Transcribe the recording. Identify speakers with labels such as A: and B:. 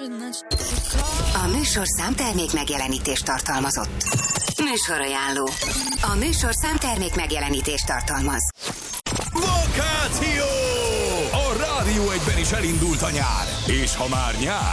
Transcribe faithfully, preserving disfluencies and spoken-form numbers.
A: A műsor számtermék megjelenítést tartalmazott. Műsorajánló. A műsor számtermék megjelenítést tartalmaz.
B: Vakáció! A Rádió egyben is elindult a nyár. És ha már nyár,